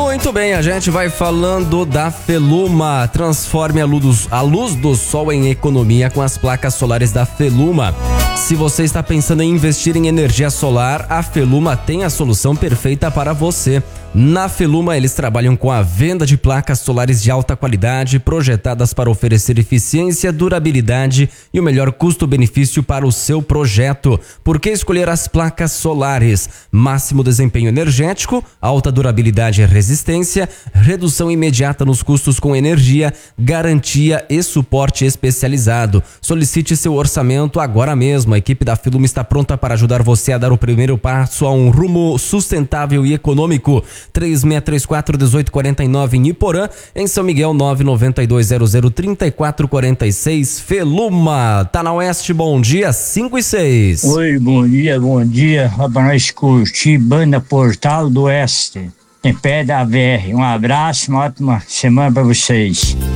Muito bem, a gente vai falando da Feluma. Transforme a luz do sol em economia com as placas solares da Feluma. Se você está pensando em investir em energia solar, a Feluma tem a solução perfeita para você. Na Feluma, eles trabalham com a venda de placas solares de alta qualidade, projetadas para oferecer eficiência, durabilidade e o melhor custo-benefício para o seu projeto. Por que escolher as placas solares? Máximo desempenho energético, alta durabilidade e resistência, redução imediata nos custos com energia, garantia e suporte especializado. Solicite seu orçamento agora mesmo. A equipe da Feluma está pronta para ajudar você a dar o primeiro passo a um rumo sustentável e econômico. 3634-1849 em Iporã, em São Miguel 992003446. Feluma, tá na Oeste, bom dia, 5 e 6. Oi, bom dia, para nós curtir Banda Portal do Oeste, em pé da VR. Um abraço, uma ótima semana para vocês.